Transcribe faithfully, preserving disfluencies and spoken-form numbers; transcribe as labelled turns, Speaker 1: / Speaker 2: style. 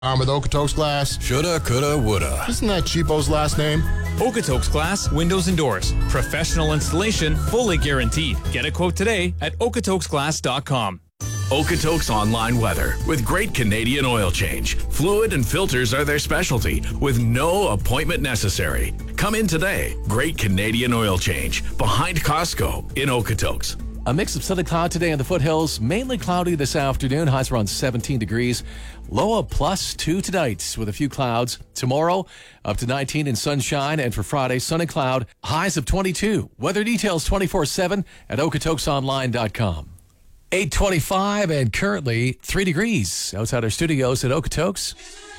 Speaker 1: I'm with Okotoks Glass.
Speaker 2: Shoulda, coulda, woulda.
Speaker 1: Isn't that cheapo's last name?
Speaker 3: Okotoks Glass, windows and doors. Professional installation, fully guaranteed. Get a quote today at okotoks glass dot com.
Speaker 4: Okotoks Online Weather with Great Canadian Oil Change. Fluid and filters are their specialty with no appointment necessary. Come in today. Great Canadian Oil Change behind Costco in Okotoks.
Speaker 5: A mix of sunny cloud today in the foothills, mainly cloudy this afternoon. Highs around seventeen degrees. Low of plus two tonight with a few clouds. Tomorrow, up to nineteen in sunshine. And for Friday, sunny cloud. Highs of twenty-two. Weather details twenty-four seven at okotoks online dot com. eight twenty-five and currently three degrees outside our studios at Okotoks.